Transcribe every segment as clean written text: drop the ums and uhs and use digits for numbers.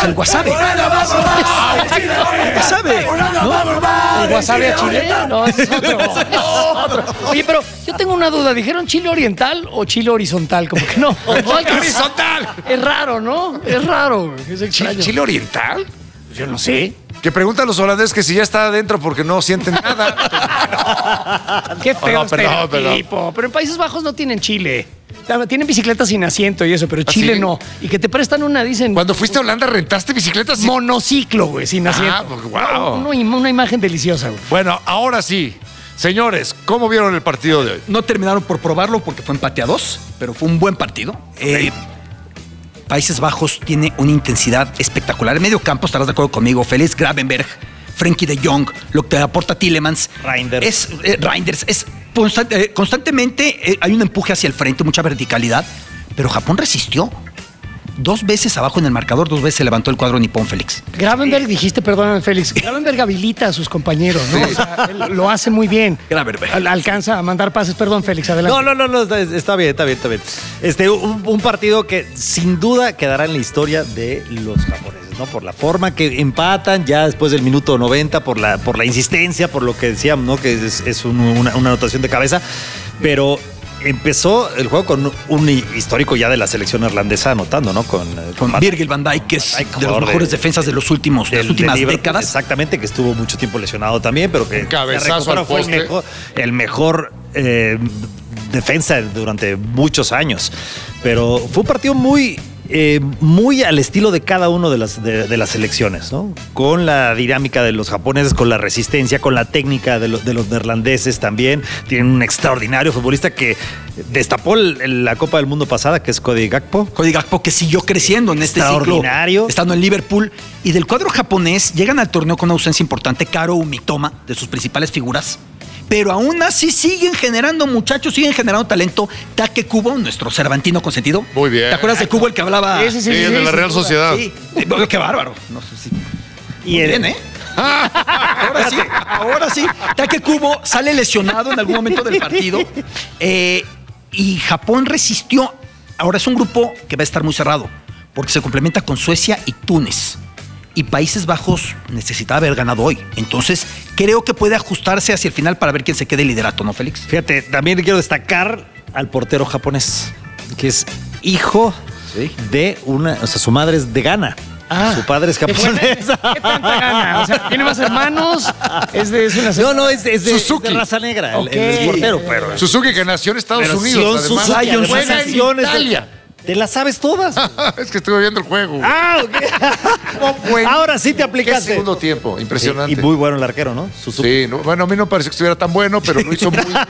el wasabi. El wasabi, ¿no? ¿El wasabi a Chile? No, ese es otro. Oye, pero yo tengo una duda. ¿Dijeron chile oriental o chile horizontal? Como que no. ¡Horizontal! Es raro, ¿no? Es raro. Es extraño. ¿Chile oriental? Yo no sé. Que preguntan los holandeses que si ya está adentro porque no sienten nada. Qué feo perdón. estereotipo. Pero en Países Bajos no tienen chile. Tienen bicicletas sin asiento y eso, pero Chile ¿sí? no. Y que te prestan una, dicen... Cuando fuiste a Holanda, ¿rentaste bicicletas? Monociclo, güey, sin asiento. Pues, wow. Una imagen deliciosa, güey. Bueno, ahora sí. Señores, ¿cómo vieron el partido de hoy? No terminaron por probarlo porque fue empate a 2, pero fue un buen partido. Países Bajos tiene una intensidad espectacular. En medio campo, estarás de acuerdo conmigo, Félix Gravenberch, Frenkie de Jong, lo que aporta Tielemans. Reinders. Es constantemente hay un empuje hacia el frente, mucha verticalidad, pero Japón resistió. 2 veces abajo en el marcador, 2 veces se levantó el cuadro nipón, Félix. Gravenberch, dijiste, perdóname, Félix. Gravenberch habilita a sus compañeros, ¿no? O sea, él lo hace muy bien. Gravenberch. Alcanza a mandar pases. Perdón, Félix, adelante. No, está bien. Un partido que sin duda quedará en la historia de los japoneses, ¿no? Por la forma que empatan ya después del minuto 90, por la insistencia, por lo que decíamos, ¿no? Que es una anotación de cabeza, pero empezó el juego con un histórico ya de la selección irlandesa anotando, ¿no? Con Virgil van Dijk, que es de los mejores defensas de las últimas décadas. Exactamente, que estuvo mucho tiempo lesionado también, pero que cabezazo al fue poste. el mejor defensa durante muchos años. Pero fue un partido muy al estilo de cada uno de las selecciones, ¿no? Con la dinámica de los japoneses, con la resistencia, con la técnica de los neerlandeses también. Tienen un extraordinario futbolista que destapó la Copa del Mundo pasada, que es Cody Gakpo. Cody Gakpo, que siguió creciendo en este ciclo, estando en Liverpool. Y del cuadro japonés llegan al torneo con una ausencia importante, Karo Mitoma, de sus principales figuras. Pero aún así siguen generando muchachos, siguen generando talento. Take Kubo, nuestro cervantino consentido. Muy bien. ¿Te acuerdas de Kubo, el que hablaba? Sí, el de la Real Sociedad. Sí, qué bárbaro. No sé si... Y muy bien, ¿eh? Ahora sí. Take Kubo sale lesionado en algún momento del partido. Y Japón resistió. Ahora es un grupo que va a estar muy cerrado, porque se complementa con Suecia y Túnez. Y Países Bajos necesitaba haber ganado hoy. Entonces, creo que puede ajustarse hacia el final para ver quién se quede el liderato, ¿no, Félix? Fíjate, también quiero destacar al portero japonés, que es hijo de su madre es de Ghana. Su padre es japonés. ¿Qué tanta gana? O sea, ¿tiene más hermanos? Es Suzuki. De raza negra, Okay. el portero. Pero Suzuki, que nació en Estados Unidos. Sus Además, juega en Italia. ¿Te las sabes todas? Es que estuve viendo el juego. Ok. Ahora sí te Qué aplicaste. segundo tiempo, impresionante. Y muy bueno el arquero, ¿no? Suzuki. Sí, bueno, a mí no me pareció que estuviera tan bueno, pero lo hizo muy bien.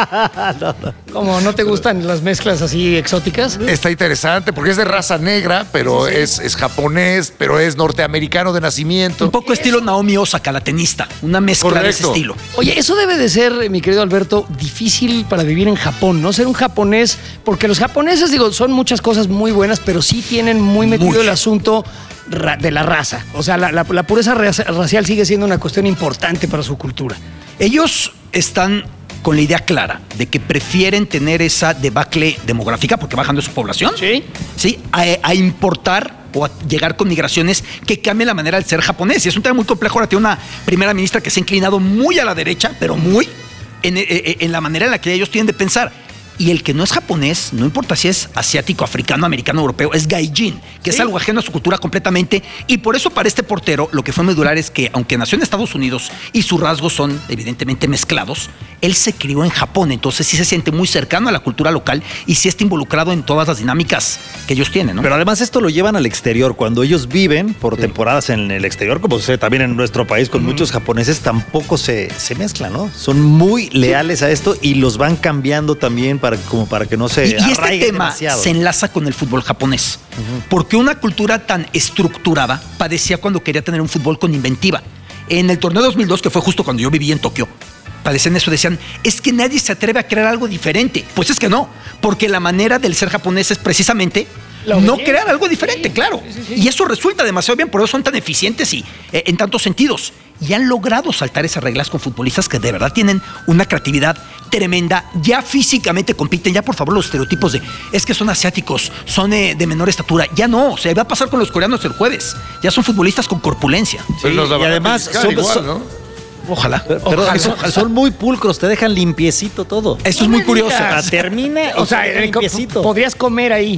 ¿Cómo? ¿No te gustan las mezclas así exóticas? Está interesante porque es de raza negra, pero es japonés, pero es norteamericano de nacimiento. Un poco estilo Naomi Osaka, la tenista. Una mezcla de ese estilo. Oye, eso debe de ser, mi querido Alberto, difícil para vivir en Japón, ¿no? Ser un japonés, porque los japoneses, son muchas cosas muy buenas, pero sí tienen muy metido el asunto de la raza. O sea, la pureza racial sigue siendo una cuestión importante para su cultura. Ellos están con la idea clara de que prefieren tener esa debacle demográfica, porque bajando su población, ¿sí? A importar o a llegar con migraciones que cambien la manera de ser japonés. Y es un tema muy complejo. Ahora tiene una primera ministra que se ha inclinado muy a la derecha, pero muy en la manera en la que ellos tienen de pensar. Y el que no es japonés, no importa si es asiático, africano, americano, europeo, es gaijin, que es algo ajeno a su cultura completamente. Y por eso para este portero lo que fue medular es que, aunque nació en Estados Unidos y sus rasgos son evidentemente mezclados, él se crió en Japón. Entonces sí se siente muy cercano a la cultura local y sí está involucrado en todas las dinámicas que ellos tienen, ¿no? Pero además esto lo llevan al exterior. Cuando ellos viven por temporadas en el exterior, como sucede también en nuestro país con muchos japoneses, tampoco se mezclan, ¿no? Son muy leales a esto y los van cambiando también para que no se y este tema demasiado. Se enlaza con el fútbol japonés, porque una cultura tan estructurada padecía cuando quería tener un fútbol con inventiva. En el torneo 2002, que fue justo cuando yo viví en Tokio, padecían eso, decían, es que nadie se atreve a crear algo diferente. Pues es que no, porque la manera del ser japonés es precisamente no crear algo diferente, claro. Y eso resulta demasiado bien, por eso son tan eficientes y en tantos sentidos. Y han logrado saltar esas reglas con futbolistas que de verdad tienen una creatividad tremenda, ya físicamente compiten, ya por favor los estereotipos de es que son asiáticos, son de menor estatura, ya no, o sea, va a pasar con los coreanos el jueves, ya son futbolistas con corpulencia. Pues los y además son, igual, ¿no? Ojalá. Perdón, son muy pulcros, te dejan limpiecito todo. Esto es muy curioso. Termina, O sea, limpiecito. podrías comer ahí.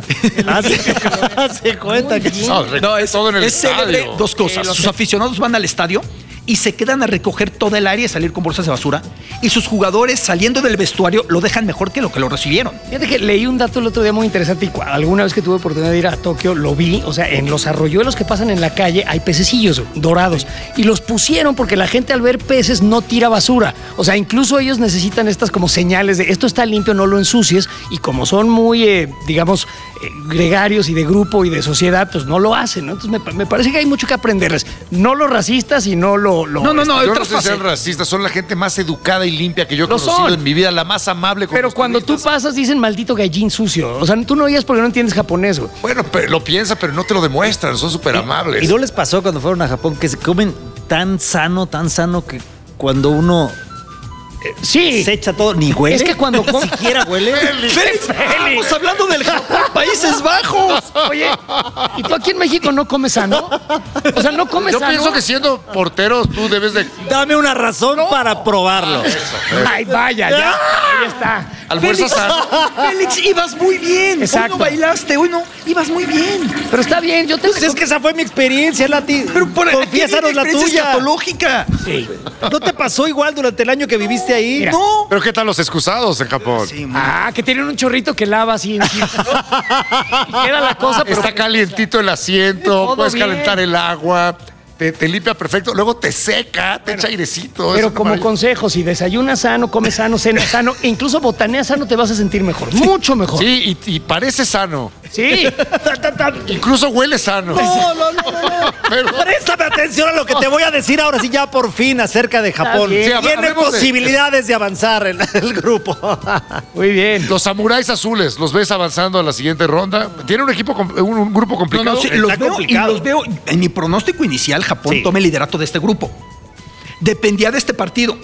Se cuenta que No, es, todo en el es célebre estadio. dos cosas. Sus aficionados van al estadio y se quedan a recoger toda el área y salir con bolsas de basura. Y sus jugadores saliendo del vestuario lo dejan mejor que lo recibieron. Fíjate que leí un dato el otro día muy interesante y alguna vez que tuve oportunidad de ir a Tokio lo vi. O sea, en los arroyuelos que pasan en la calle hay pececillos dorados y los pusieron porque la gente al ver peces no tira basura. O sea, incluso ellos necesitan estas como señales de esto está limpio, no lo ensucies. Y como son muy, digamos, gregarios y de grupo y de sociedad, pues no lo hacen, ¿no? Entonces me parece que hay mucho que aprenderles. No los racistas y no lo... No, Yo hay no otras sé si sean fases. racistas, son la gente más educada y limpia que yo he Lo conocido son. en mi vida, la más amable con Pero los cuando tú turistas. pasas dicen maldito gallín sucio. O sea, tú no oías porque no entiendes japonés, güey. Bueno, pero lo piensa, pero no te lo demuestran, son súper amables. ¿Y no les pasó cuando fueron a Japón que se comen tan sano que cuando uno Sí. se echa todo, ni huele? Es que cuando Ni siquiera huele. Félix, estamos hablando del Japón, Países Bajos. Oye, ¿y tú aquí en México no comes sano? O sea, no comes Yo sano. pienso que siendo porteros tú debes de... Dame una razón para probarlo. Ay, vaya, ya. Ahí está. Almuerza sano. Félix, ibas muy bien. Exacto. Hoy no bailaste, hoy no, ibas muy bien. Pero está bien, yo te Pues es que esa fue mi experiencia, Lati. Pero Confiésanos la tuya. escatológica. Sí. ¿No te pasó igual durante el año que viviste ahí? Mira. No. Pero ¿qué tal los excusados en Japón? Sí, Ah, que tienen un chorrito que lava así encima. Y era la cosa, pero Está calientito el asiento, Todo puedes bien. calentar el agua, te limpia perfecto, luego te seca, te echa airecito. pero eso como maravilla. consejo, si desayunas sano, comes sano, cenas sano, e incluso botaneas sano, te vas a sentir mejor. Mucho mejor. Sí, y parece sano. Sí. Incluso huele sano. No. Pero- Préstame atención a lo que te voy a decir ahora sí ya por fin acerca de Japón. bien. Sí, Tiene hablemos de- posibilidades de avanzar en el grupo. Muy bien. Los samuráis azules, ¿los ves avanzando a la siguiente ronda? ¿Tiene un equipo, un grupo No, complicado? no, sí, Está los veo, y complicado. los veo. En mi pronóstico inicial, Japón Sí. toma el liderato de este grupo. Dependía de este partido.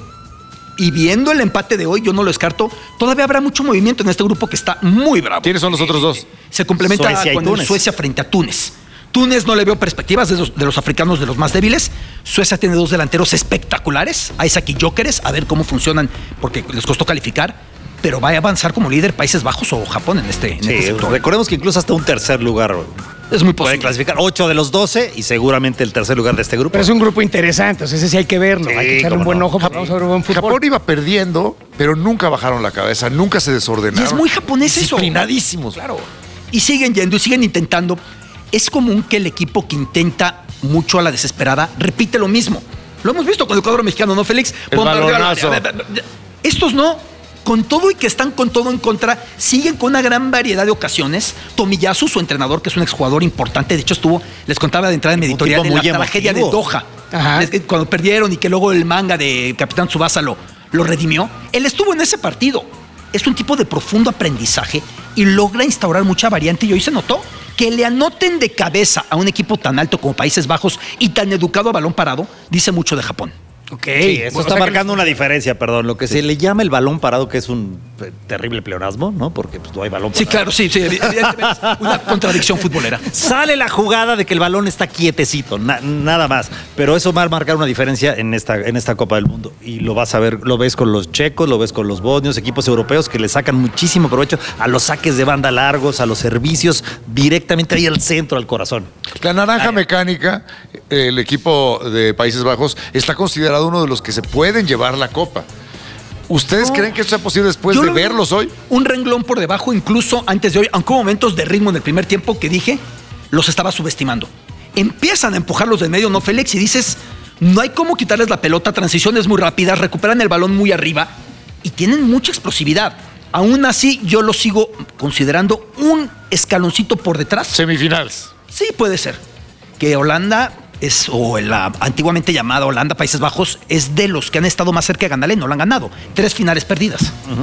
Y viendo el empate de hoy, yo no lo descarto. Todavía habrá mucho movimiento en este grupo que está muy bravo. ¿Quiénes son los otros dos? Se complementa Suecia y con el Túnez. Suecia frente a Túnez. Túnez no le veo perspectivas de los africanos de los más débiles. Suecia tiene dos delanteros espectaculares, Isaac y Gyökeres, a ver cómo funcionan porque les costó calificar. Pero va a avanzar como líder Países Bajos o Japón en este Sí, sector. recordemos que incluso hasta un tercer lugar Es muy puede posible. clasificar 8 de los 12 y seguramente el tercer lugar de este grupo. Pero es un grupo interesante, o sea, ese sí hay que verlo. Sí, hay que echarle un cómo buen no. ojo porque vamos a ver buen fútbol. Japón iba perdiendo, pero nunca bajaron la cabeza, nunca se desordenaron. Y es muy japonés eso. Disciplinadísimos. Claro. Y siguen yendo y siguen intentando. Es común que el equipo que intenta mucho a la desesperada repite lo mismo. Lo hemos visto con el cuadro mexicano, ¿no, Félix? El Bombardeo a la- balonazo. Estos no. Con todo y que están con todo en contra, siguen con una gran variedad de ocasiones. Tomiyasu, su entrenador, que es un exjugador importante, de hecho les contaba de entrada en mi Un editorial tipo de la muy tragedia de emotivo. Doha. Ajá. Cuando perdieron y que luego el manga de Capitán Tsubasa lo redimió. Él estuvo en ese partido. Es un tipo de profundo aprendizaje y logra instaurar mucha variante. Y hoy se notó que le anoten de cabeza a un equipo tan alto como Países Bajos y tan educado a balón parado, dice mucho de Japón. Ok. Sí, eso O está sea que- marcando una diferencia, perdón. Lo que se le llama el balón parado, que es un terrible pleonasmo, ¿no? Porque pues, no hay balón parado. Sí, claro, sí, evidentemente es una contradicción futbolera. Sale la jugada de que el balón está quietecito, nada más. Pero eso va a marcar una diferencia en esta Copa del Mundo. Y lo vas a ver, lo ves con los checos, lo ves con los bosnios, equipos europeos que le sacan muchísimo provecho a los saques de banda largos, a los servicios directamente ahí al centro, al corazón. La naranja mecánica, el equipo de Países Bajos, está considerado uno de los que se pueden llevar la copa. ¿Ustedes creen que esto sea posible después Yo de lo veo verlos hoy? Un renglón por debajo, incluso antes de hoy, aunque hubo momentos de ritmo en el primer tiempo que dije, los estaba subestimando. Empiezan a empujarlos del medio, ¿no, Félix? Y dices, no hay cómo quitarles la pelota, transiciones muy rápidas, recuperan el balón muy arriba y tienen mucha explosividad. Aún así, yo lo sigo considerando un escaloncito por detrás. Semifinales. Sí, puede ser. Que Holanda es, o la antiguamente llamada Holanda, Países Bajos, es de los que han estado más cerca de ganarle, no lo han ganado. 3 finales perdidas.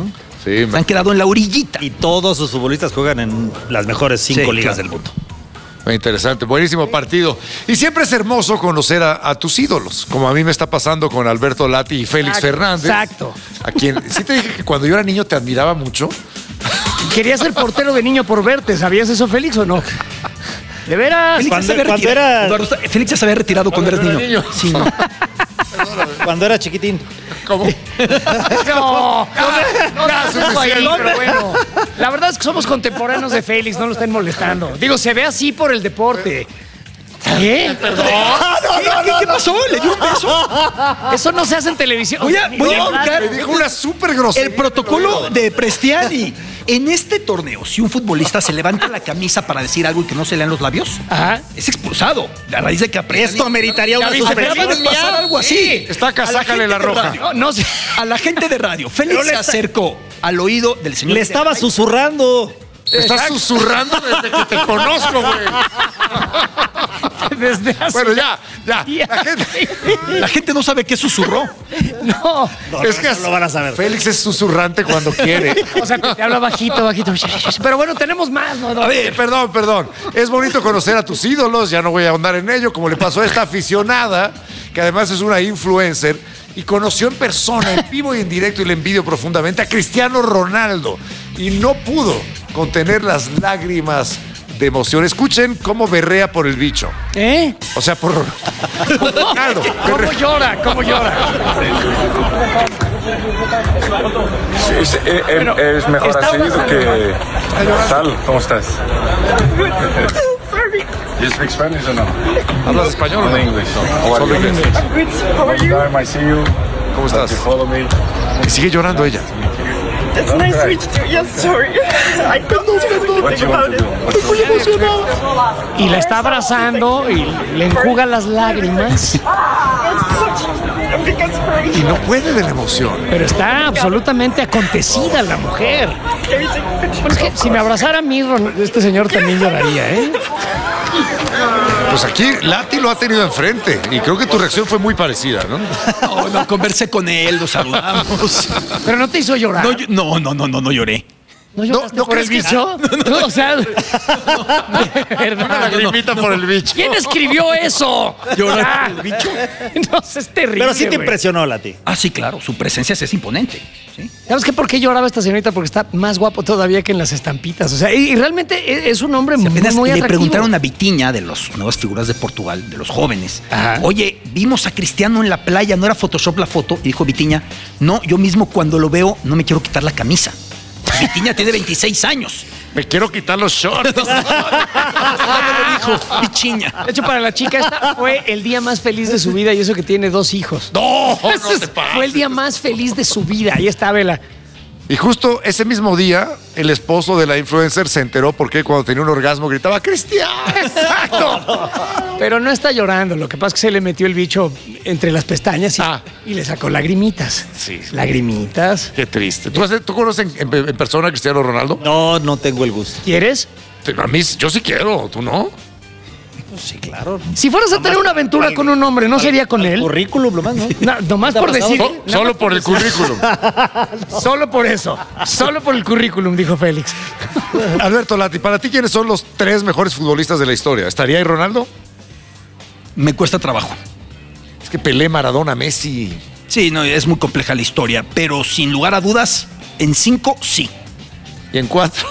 Sí, Se han quedado en la orillita. Y todos sus futbolistas juegan en las mejores 5 Sí, ligas claro. del mundo. Interesante, buenísimo partido. Y siempre es hermoso conocer a tus ídolos, como a mí me está pasando con Alberto Lati y Félix Fernández. Exacto. A quien sí te dije que cuando yo era niño te admiraba mucho. Quería ser portero de niño por verte. ¿Sabías eso, Félix, o no? ¿De veras? Félix ya se había retirado cuando eres niño. Sí, no. Cuando era chiquitín. ¿Cómo? No, pero bueno. La verdad es que somos contemporáneos de Félix, no lo estén molestando. Digo, se ve así por el deporte. ¿Qué? Perdón. ¿Qué pasó? ¿Le dio un beso? Eso no se hace en televisión. Voy a buscar. Me dijo una súper grosería. El protocolo de Prestiani. En este torneo, si un futbolista se levanta la camisa para decir algo y que no se lean los labios, es expulsado. A raíz de que esto ameritaría una suspensión. Puede pasar algo así. Está acá, sácale la roja. No sé. A la gente de radio, Félix se acercó al oído del señor. Le estaba susurrando. Estás susurrando desde que te conozco, güey. Desde hace Bueno, ya. La gente no sabe qué susurró. No. Es que no lo van a saber. Félix es susurrante cuando quiere. O sea, que te habla bajito. Pero bueno, tenemos más, ¿no? A ver, perdón. Es bonito conocer a tus ídolos, ya no voy a ahondar en ello, como le pasó a esta aficionada, que además es una influencer, y conoció en persona, en vivo y en directo, y le envidio profundamente, a Cristiano Ronaldo. Y no pudo contener las lágrimas de emoción. Escuchen cómo berrea por el bicho. ¿Eh? O sea, por Ronaldo. ¿Cómo llora? Es mejor así que tal. ¿Cómo estás? You speak Spanish or no? ¿Hablas español o no? English. Solo inglés. How are you? I see you. ¿Cómo estás? You follow me. Y sigue llorando ella. It's nice to meet you. Yes, sorry. I don't know What anything you want about to it. do? Y la está abrazando y le enjuga las lágrimas. Y no puede de la emoción. Pero está absolutamente acontecida la mujer. Pues es que si me abrazara a mí, este señor también lloraría, ¿eh? Pues aquí Lati lo ha tenido enfrente y creo que tu reacción fue muy parecida, ¿no? No, conversé con él, lo saludamos. Pero no te hizo llorar. No lloré. ¿No lloraste ¿No por el crees que- bicho? No, o sea, de verdad. Una lagrimita por el bicho. ¿Quién escribió eso? ¿Llorar Ya. por el bicho? No, es terrible. Pero sí te güey. impresionó, Lati. Ah, sí, claro. Su presencia es imponente. ¿Sí? ¿Sabes qué? ¿Por qué lloraba esta señorita? Porque está más guapo todavía que en las estampitas. O sea, y realmente es un hombre muy, Apenas muy le atractivo. preguntaron a Vitinha, de las nuevas figuras de Portugal, de los jóvenes. Ajá. Oye, vimos a Cristiano en la playa, ¿no era Photoshop la foto? Y dijo Vitinha, no, yo mismo cuando lo veo no me quiero quitar la camisa. Vitinha tiene 26 años. Me quiero quitar los shorts. Lo dijo Vitinha. De hecho, para la chica esta fue el día más feliz de su vida y eso que tiene 2 hijos. No te Fue el día más feliz de su vida. Ahí está, Vela. Y justo ese mismo día, el esposo de la influencer se enteró porque cuando tenía un orgasmo gritaba ¡Cristiano! ¡Exacto! Pero no está llorando. Lo que pasa es que se le metió el bicho entre las pestañas y le sacó lagrimitas. Sí. Lagrimitas. Qué triste. ¿Tú conoces en persona a Cristiano Ronaldo? No tengo el gusto. ¿Quieres? A mí, yo sí quiero, ¿tú no? Pues sí, claro. Si fueras a tener una aventura con un hombre, ¿no sería con él? Currículum, nomás, ¿no? Nomás por decir. Solo por el currículum. Solo por eso. Solo por el currículum, dijo Félix. Alberto Lati, para ti, ¿quiénes son los 3 mejores futbolistas de la historia? ¿Estaría ahí Ronaldo? Me cuesta trabajo. Es que Pelé, Maradona, Messi. Sí, no, es muy compleja la historia, pero sin lugar a dudas, en 5 sí. Y en 4.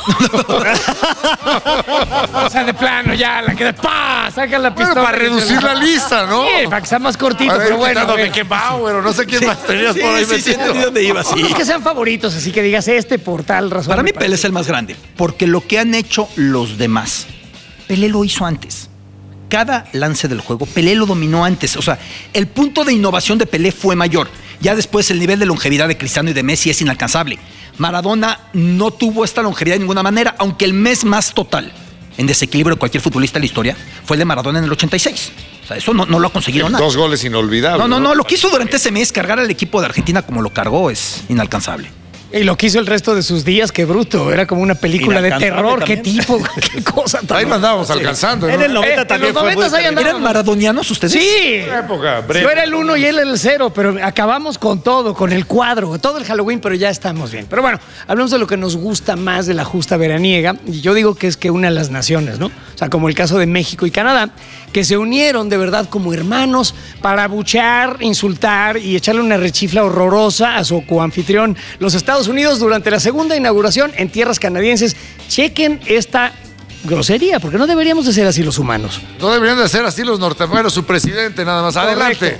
O sea, de plano, ya, la queda. ¡Pah! Saca la pistola. Bueno, para reducir la lista, ¿no? Sí, para que sea más cortito, A ver, pero bueno. quitando a ver. Beckenbauer, o no sé quién más tenías por ahí metido. entendí dónde iba, sí. No es que sean favoritos, así que digas por tal razón. Para mí me parece. Pelé es el más grande, porque lo que han hecho los demás, Pelé lo hizo antes. Cada lance del juego, Pelé lo dominó antes. O sea, el punto de innovación de Pelé fue mayor. Ya después el nivel de longevidad de Cristiano y de Messi es inalcanzable. Maradona no tuvo esta longevidad de ninguna manera, aunque el mes más total en desequilibrio de cualquier futbolista de la historia fue el de Maradona en el 86. O sea, eso no lo ha conseguido nada. 2 goles inolvidables. No, lo que hizo durante ese mes, cargar al equipo de Argentina como lo cargó, es inalcanzable. Y lo que hizo el resto de sus días, qué bruto. Era como una película de terror. También. Qué tipo, qué cosa tan... Ahí lo andábamos alcanzando, ¿no? En el 90 también en los fue 90 ahí andábamos. ¿Eran maradonianos ustedes? Sí. Una época breve. Yo era el 1 y él el 0, pero acabamos con todo, con el cuadro, todo el Halloween, pero ya estamos bien. Pero bueno, hablamos de lo que nos gusta más de la justa veraniega, y yo digo que es que une a las naciones, ¿no? O sea, como el caso de México y Canadá, que se unieron de verdad como hermanos para abuchear, insultar y echarle una rechifla horrorosa a su coanfitrión, los Estados Unidos, durante la segunda inauguración en tierras canadienses. Chequen esta grosería, porque no deberíamos de ser así los humanos. No deberían de ser así los norteamericanos, su presidente nada más. Adelante.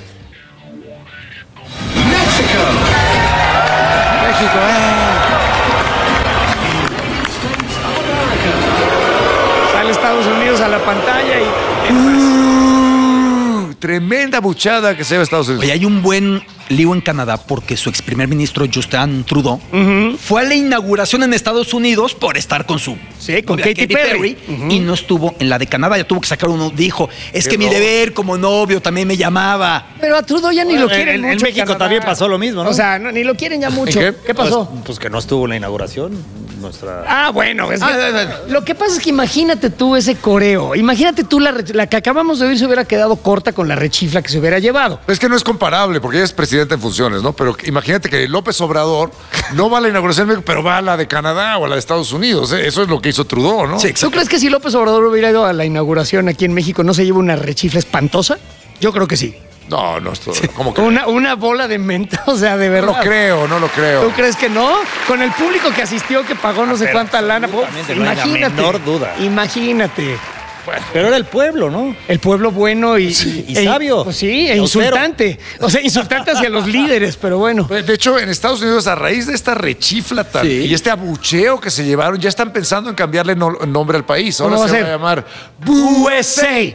México, Sale Estados Unidos a la pantalla y... Tremenda buchada que se lleva Estados Unidos. Oye, hay un buen lío en Canadá porque su ex primer ministro Justin Trudeau fue a la inauguración en Estados Unidos por estar con su Sí, con novia, Katy Perry. y no estuvo en la de Canadá. Ya tuvo que sacar uno. Dijo, es que mi deber como novio también me llamaba. Pero a Trudeau ya ni lo quieren en mucho. México Canadá. también pasó lo mismo, ¿no? O sea, ni lo quieren ya mucho. ¿Qué? ¿Qué pasó? Pues que no estuvo en la inauguración. Nuestra... Ah, bueno. Es que, lo que pasa es que imagínate tú ese coreo. Imagínate tú la que acabamos de oír se hubiera quedado corta con la rechifla que se hubiera llevado. Es que no es comparable, porque ella es presidenta en funciones, ¿no? Pero imagínate que López Obrador no va a la inauguración de México, pero va a la de Canadá o a la de Estados Unidos. Eso es lo que hizo Trudeau, ¿no? Sí, ¿Tú crees que si López Obrador hubiera ido a la inauguración aquí en México no se lleva una rechifla espantosa? Yo creo que sí. No, esto, ¿cómo que? Una bola de menta, o sea, de No verdad. lo creo. ¿Tú crees que no? Con el público que asistió, que pagó no sé pero cuánta lana. absolutamente, no hay la Imagínate. menor duda. Imagínate. Pero era el pueblo, ¿no? El pueblo bueno y sabio. Pues sí, e Grosero. insultante. O sea, insultante hacia los líderes, pero bueno. De hecho, en Estados Unidos, a raíz de esta rechifla y este abucheo que se llevaron, ya están pensando en cambiarle nombre al país. Ahora ¿Cómo se va a va a ser? llamar USA.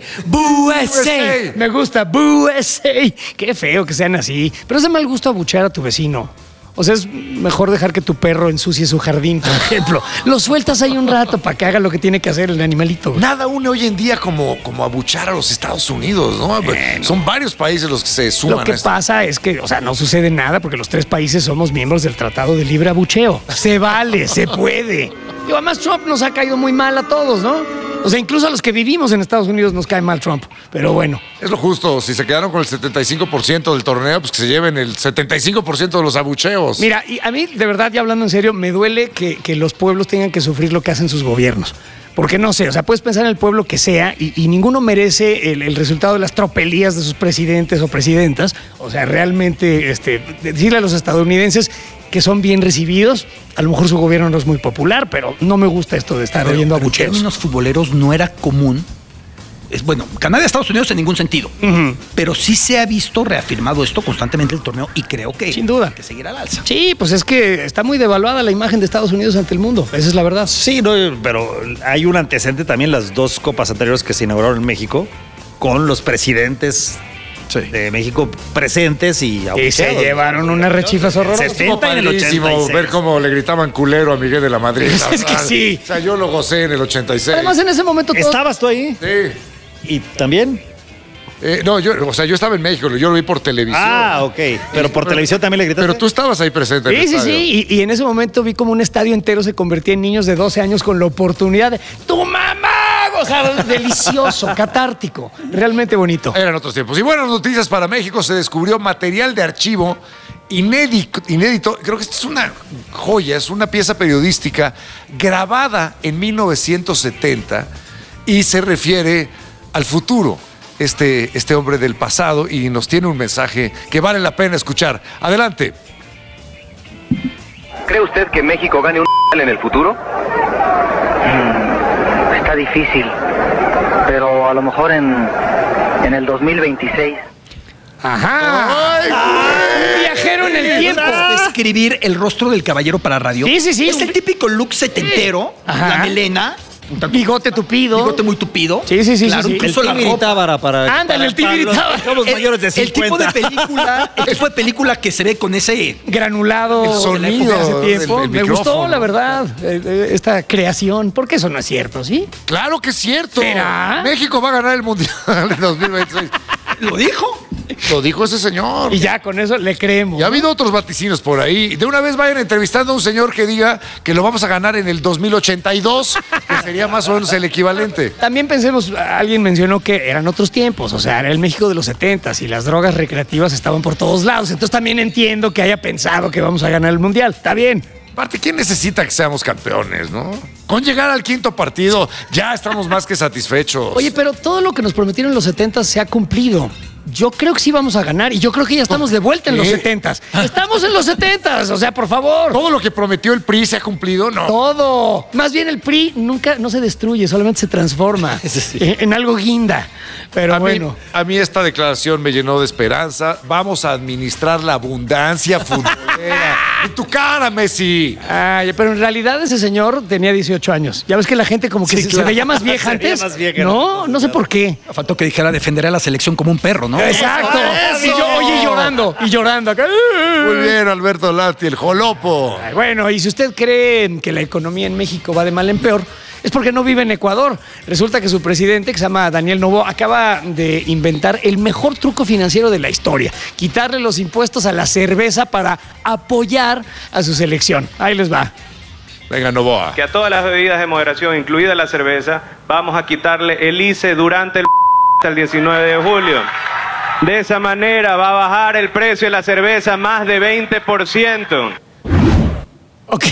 USA. Me gusta. USA. Qué feo que sean así. Pero es de mal gusto abuchear a tu vecino. O sea, es mejor dejar que tu perro ensucie su jardín, por ejemplo. Lo sueltas ahí un rato para que haga lo que tiene que hacer el animalito. Nada une hoy en día como abuchar a los Estados Unidos, ¿no? Son varios países los que se suman Lo que a esto. pasa es que, o sea, no sucede nada porque los tres países somos miembros del Tratado de Libre Abucheo. Se vale, se puede. Y además Trump nos ha caído muy mal a todos, ¿no? O sea, incluso a los que vivimos en Estados Unidos nos cae mal Trump. Pero bueno. Es lo justo. Si se quedaron con el 75% del torneo, pues que se lleven el 75% de los abucheos. Mira, y a mí, de verdad, ya hablando en serio, me duele que los pueblos tengan que sufrir lo que hacen sus gobiernos. Porque no sé, o sea, puedes pensar en el pueblo que sea y ninguno merece el resultado de las tropelías de sus presidentes o presidentas. O sea, realmente decirle a los estadounidenses que son bien recibidos. A lo mejor su gobierno no es muy popular, pero no me gusta esto de estar oyendo En abucheos. términos futboleros no era común. Bueno, Canadá y Estados Unidos en ningún sentido. Pero sí se ha visto reafirmado esto constantemente el torneo y creo que Sin duda. hay que seguir al alza. Sí, pues es que está muy devaluada la imagen de Estados Unidos ante el mundo. Esa es la verdad. Sí, no, pero hay un antecedente también, las dos copas anteriores que se inauguraron en México, con los presidentes de México presentes y Y se llevaron unas rechifas horrorosas. 70 en el Padrísimo 86. ver cómo le gritaban culero a Miguel de la Madrid. Es que sí. O sea, yo lo gocé en el 86. Además, en ese momento todos- ¿Estabas tú ahí? Sí. ¿Y también? No, yo estaba en México, yo lo vi por televisión. Ah, ok. Pero por televisión también le gritaste. Pero tú estabas ahí presente en el Sí, sí, estadio. sí. Y en ese momento vi como un estadio entero se convertía en niños de 12 años con la oportunidad de ¡tu mamá! O sea, delicioso, catártico. Realmente bonito. Eran otros tiempos. Y buenas noticias para México. Se descubrió material de archivo inédito. Creo que esta es una joya, es una pieza periodística grabada en 1970 y se refiere al futuro. Este hombre del pasado y nos tiene un mensaje que vale la pena escuchar. Adelante. ¿Cree usted que México gane un en el futuro? Está difícil, pero a lo mejor en el 2026. Ajá. Un viajero en el tiempo. Describir el rostro del caballero para radio. Sí, sí, sí. Es el típico look setentero, Ajá. la melena, Bigote tupido. bigote muy tupido. Sí, sí, sí, Claro, sí, sí. incluso El la Tigre ropa. Tábara para... Ándale, el Tigre para los Tábara. que somos mayores de 50. El tipo de película que se ve con ese... Granulado. El sonido de la época de hace tiempo. del Me gustó, micrófono. la verdad, esta creación. Porque eso no es cierto, ¿sí? Claro que es cierto. ¿Será? México va a ganar el Mundial en 2026. ¿Lo dijo? Lo dijo ese señor. Y ya con eso le creemos. Ya ha habido otros vaticinios por ahí. De una vez vayan entrevistando a un señor que diga que lo vamos a ganar en el 2082, que sería más o menos el equivalente. También pensemos, alguien mencionó que eran otros tiempos, o sea, era el México de los 70s y las drogas recreativas estaban por todos lados. Entonces también entiendo que haya pensado que vamos a ganar el Mundial. Está bien. Aparte, ¿quién necesita que seamos campeones, no? Con llegar al quinto partido ya estamos más que satisfechos. Oye, pero todo lo que nos prometieron en los 70s se ha cumplido. Yo creo que sí vamos a ganar y yo creo que ya estamos de vuelta en los 70s. Estamos en los 70s, o sea, por favor. ¿Todo lo que prometió el PRI se ha cumplido? No. Todo. Más bien el PRI nunca no se destruye, solamente se transforma en algo guinda. Pero bueno. A mí esta declaración me llenó de esperanza. Vamos a administrar la abundancia futbolera. En tu cara, Messi. Ay, pero en realidad ese señor tenía 18 años. Ya ves que la gente como que se veía más vieja antes. Más vieja, no sé por qué. Faltó que dijera defenderé a la selección como un perro, ¿no? Exacto. ¡Eso! Y yo, oye, llorando acá. Muy bien, Alberto Lati, el jolopo. Ay, bueno, y si usted cree que la economía en México va de mal en peor, es porque no vive en Ecuador. Resulta que su presidente, que se llama Daniel Noboa, acaba de inventar el mejor truco financiero de la historia: quitarle los impuestos a la cerveza para apoyar a su selección. Ahí les va. Venga, Noboa. Que a todas las bebidas de moderación, incluida la cerveza, vamos a quitarle el ICE durante el 19 de julio. De esa manera va a bajar el precio de la cerveza más de 20%. Ok.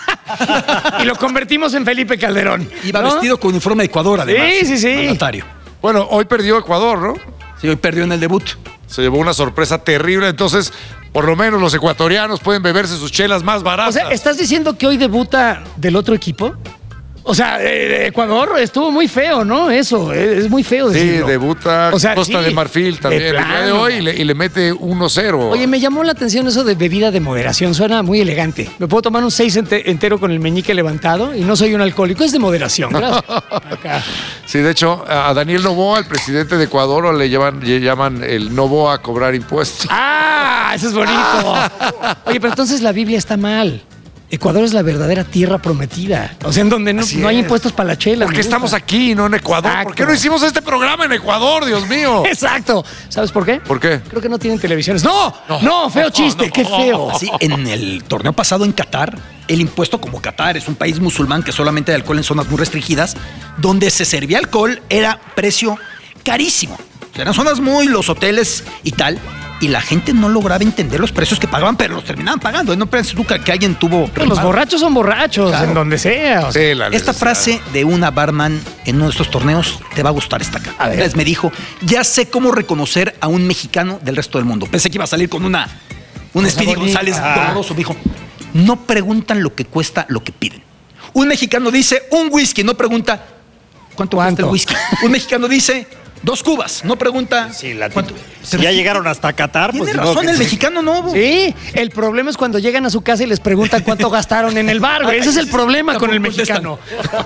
Y lo convertimos en Felipe Calderón. Iba ¿no? vestido con uniforme de Ecuador, además. Sí. Mandatario. Bueno, hoy perdió Ecuador, ¿no? Sí, hoy perdió en el debut. Se llevó una sorpresa terrible, entonces por lo menos los ecuatorianos pueden beberse sus chelas más baratas. O sea, ¿estás diciendo que hoy debuta del otro equipo? O sea, Ecuador estuvo muy feo, ¿no? Eso, es muy feo decirlo. Sí, debuta Costa de Marfil también el día de hoy y le mete 1-0. Oye, me llamó la atención eso de bebida de moderación, suena muy elegante. Me puedo tomar un 6 entero con el meñique levantado y no soy un alcohólico, es de moderación, gracias. Acá. Sí, de hecho, a Daniel Noboa, el presidente de Ecuador, le llaman el Noboa a cobrar impuestos. ¡Ah! Eso es bonito. Oye, pero entonces la Biblia está mal. Ecuador es la verdadera tierra prometida. O sea, en donde no hay impuestos para la chela. ¿Por qué estamos aquí y no en Ecuador? Exacto. ¿Por qué no hicimos este programa en Ecuador, Dios mío? Exacto. ¿Sabes por qué? ¿Por qué? Creo que no tienen televisiones. No, feo chiste, qué feo. Sí, en el torneo pasado en Qatar, el impuesto, como Qatar es un país musulmán que solamente hay alcohol en zonas muy restringidas, donde se servía alcohol era precio carísimo. O sea, eran zonas los hoteles y tal. Y la gente no lograba entender los precios que pagaban, pero los terminaban pagando. No piensas tú que alguien tuvo... Pero los borrachos son borrachos, claro, en donde sea. O sea. Sí, esta frase de una barman en uno de estos torneos te va a gustar esta acá. A ver. Me dijo, ya sé cómo reconocer a un mexicano del resto del mundo. Pensé que iba a salir con un Speedy González doloroso. Me dijo, no preguntan lo que cuesta lo que piden. Un mexicano dice un whisky, no pregunta cuánto cuesta el whisky. Un mexicano dice... 2 cubas, no pregunta. Sí, si ya llegaron hasta Qatar, pues tiene razón, el mexicano no. Sí, el problema es cuando llegan a su casa y les preguntan cuánto gastaron en el bar, güey. Ese es el problema con el mexicano.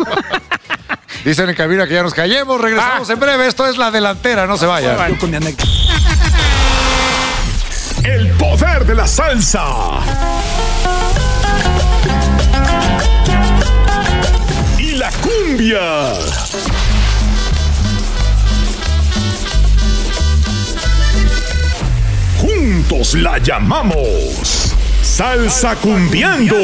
Dicen en cabina que ya nos callemos, regresamos en breve. Esto es La Delantera, no se vayan. Yo con mi anécdota. El poder de la salsa. Y la cumbia. Juntos la llamamos Salsa Cumbiando.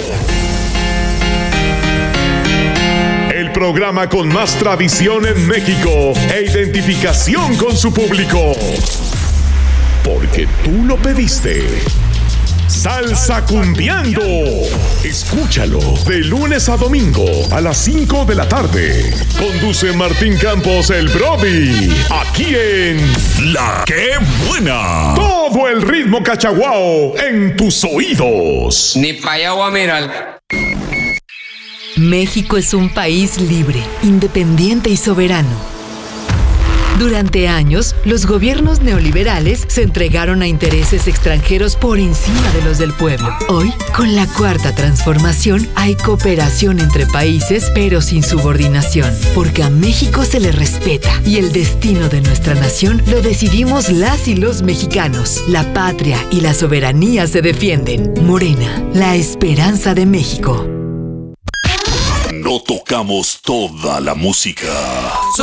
El programa con más tradición en México e identificación con su público. Porque tú lo pediste. Salsa Cumbiando. Escúchalo de lunes a domingo a las 5 de la tarde. Conduce Martín Campos, el Brody. Aquí en La Qué Buena. Todo el ritmo cachaguao en tus oídos. Ni pa' allá voy a mirar. México es un país libre, independiente y soberano. Durante años, los gobiernos neoliberales se entregaron a intereses extranjeros por encima de los del pueblo. Hoy, con la Cuarta Transformación, hay cooperación entre países, pero sin subordinación, porque a México se le respeta y el destino de nuestra nación lo decidimos las y los mexicanos. La patria y la soberanía se defienden. Morena, la esperanza de México. No tocamos toda la música.